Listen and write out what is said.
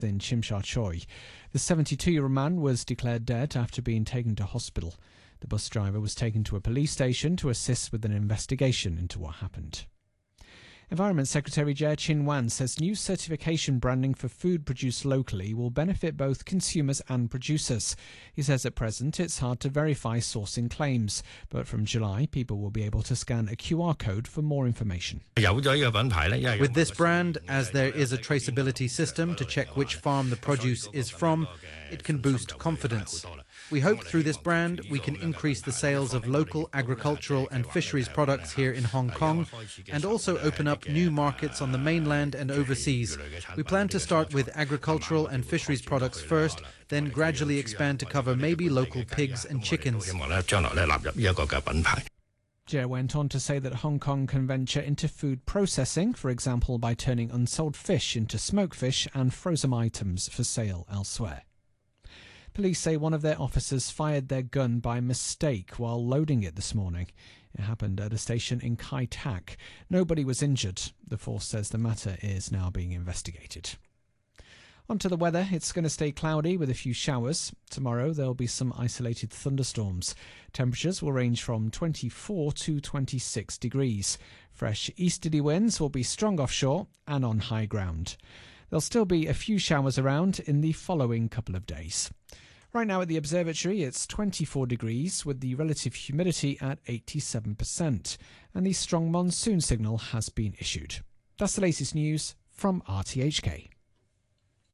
in Chimsha Choi. The 72-year-old man was declared dead after being taken to hospital. The bus driver was taken to a police station to assist with an investigation into what happened. Environment Secretary Jia Qin-wan says new certification branding for food produced locally will benefit both consumers and producers. He says at present it's hard to verify sourcing claims, but from July people will be able to scan a QR code for more information. With this brand, as there is a traceability system to check which farm the produce is from, it can boost confidence. We hope through this brand we can increase the sales of local agricultural and fisheries products here in Hong Kong and also open up new markets on the mainland and overseas. We plan to start with agricultural and fisheries products first, then gradually expand to cover maybe local pigs and chickens. Jia went on to say that Hong Kong can venture into food processing, for example by turning unsold fish into smoked fish and frozen items for sale elsewhere. Police say one of their officers fired their gun by mistake while loading it this morning. It happened at a station in Kai Tak. Nobody was injured. The force says the matter is now being investigated. On to the weather. It's going to stay cloudy with a few showers. Tomorrow there'll be some isolated thunderstorms. Temperatures will range from 24 to 26 degrees. Fresh easterly winds will be strong offshore and on high ground. There'll still be a few showers around in the following couple of days. Right now at the observatory, it's 24 degrees with the relative humidity at 87%, and the strong monsoon signal has been issued. That's the latest news from RTHK.